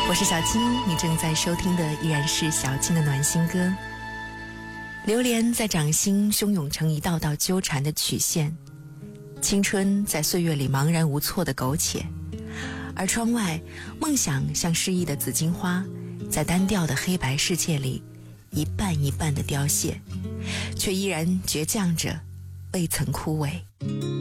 我是小青，你正在收听的依然是小青的暖心歌。流连在掌心，汹涌成一道道纠缠的曲线，青春在岁月里茫然无措的苟且，而窗外，梦想像诗意的紫荆花，在单调的黑白世界里一瓣一瓣的凋谢，却依然倔强着，未曾枯萎。